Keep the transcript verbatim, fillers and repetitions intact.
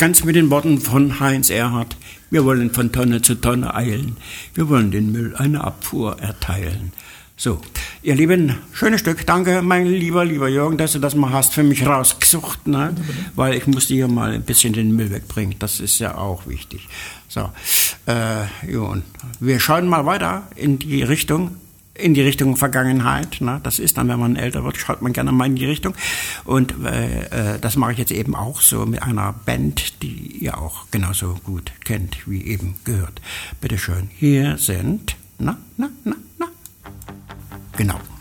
ganz mit den Worten von Heinz Erhardt. Wir wollen von Tonne zu Tonne eilen. Wir wollen den Müll eine Abfuhr erteilen. So, ihr Lieben, schönes Stück. Danke, mein lieber, lieber Jürgen, dass du das mal hast für mich rausgesucht, ne? Weil ich musste hier mal ein bisschen den Müll wegbringen. Das ist ja auch wichtig. So, äh, ja, und wir schauen mal weiter in die Richtung, in die Richtung Vergangenheit. Ne? Das ist dann, wenn man älter wird, schaut man gerne mal in die Richtung. Und äh, das mache ich jetzt eben auch so mit einer Band, die ihr auch genauso gut kennt, wie eben gehört. Bitteschön, hier sind, na, na, na, na. Genau.